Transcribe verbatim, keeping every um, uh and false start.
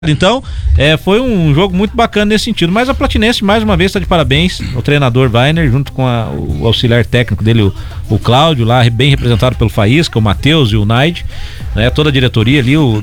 Então, é, foi um jogo muito bacana nesse sentido. Mas a Platinense, mais uma vez, está de parabéns. O treinador Weiner, junto com a, o auxiliar técnico dele, o, o Cláudio, lá bem representado pelo Faísca, o Matheus e o Naide, né, toda a diretoria ali, o